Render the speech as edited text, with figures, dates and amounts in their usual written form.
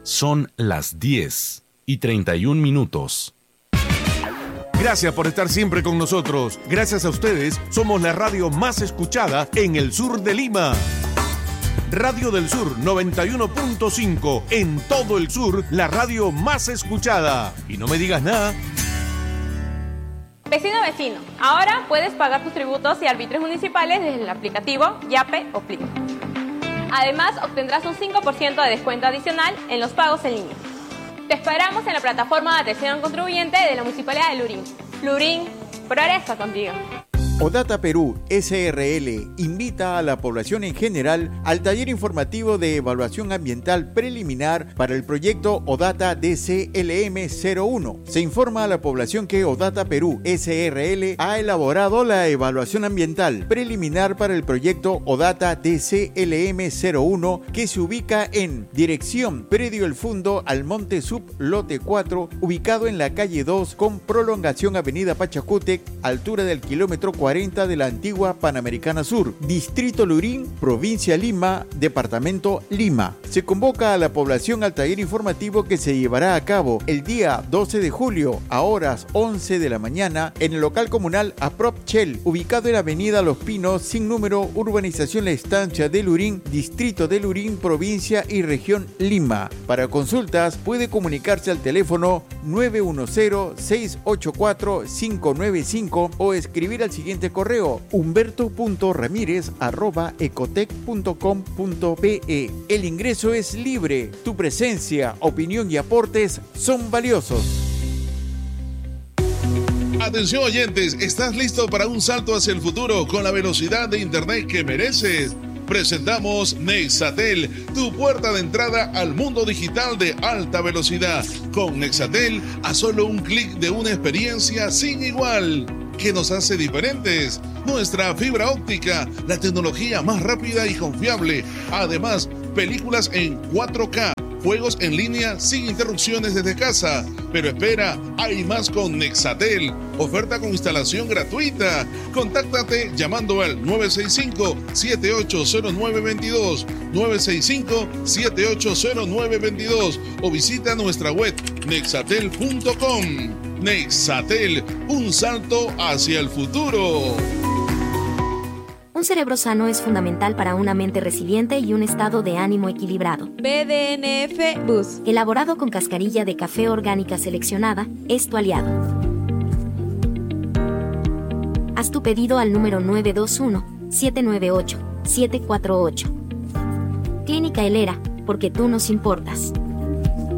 Son las 10:31. Gracias por estar siempre con nosotros. Gracias a ustedes, somos la radio más escuchada en el sur de Lima. Radio del Sur 91.5. En todo el sur, la radio más escuchada. Y no me digas nada. Vecino, ahora puedes pagar tus tributos y arbitrios municipales desde el aplicativo Yape o Plin. Además, obtendrás un 5% de descuento adicional en los pagos en línea. Te esperamos en la plataforma de atención al contribuyente de la Municipalidad de Lurín. Lurín, progresa contigo. ODATA Perú SRL invita a la población en general al taller informativo de evaluación ambiental preliminar para el proyecto ODATA DCLM01. Se informa a la población que ODATA Perú SRL ha elaborado la evaluación ambiental preliminar para el proyecto ODATA DCLM01 que se ubica en dirección Predio El Fundo Almonte Sub Lote 4, ubicado en la calle 2 con prolongación Avenida Pachacútec, altura del kilómetro 40 de la antigua Panamericana Sur, Distrito Lurín, Provincia Lima, Departamento Lima. Se convoca a la población al taller informativo que se llevará a cabo el día 12 de julio a horas 11 de la mañana en el local comunal Apropchel, ubicado en la Avenida Los Pinos, sin número, Urbanización La Estancia de Lurín, Distrito de Lurín, Provincia y Región Lima. Para consultas puede comunicarse al teléfono 910-684-595 o escribir al siguiente correo: humberto.ramírez@ecotec.com.pe. El ingreso es libre. Tu presencia, opinión y aportes son valiosos. Atención oyentes, ¿estás listo para un salto hacia el futuro con la velocidad de internet que mereces? Presentamos Nexatel, tu puerta de entrada al mundo digital de alta velocidad. Con Nexatel, a solo un clic de una experiencia sin igual. ¿Qué nos hace diferentes? Nuestra fibra óptica, la tecnología más rápida y confiable. Además, películas en 4K, juegos en línea sin interrupciones desde casa. Pero espera, hay más con Nexatel. Oferta con instalación gratuita. Contáctate llamando al 965-780922, 965-780922 o visita nuestra web nexatel.com. Nexatel, un salto hacia el futuro. Un cerebro sano es fundamental para una mente resiliente y un estado de ánimo equilibrado. BDNF Bus, elaborado con cascarilla de café orgánica seleccionada, es tu aliado. Haz tu pedido al número 921-798-748. Clínica Helera, porque tú nos importas.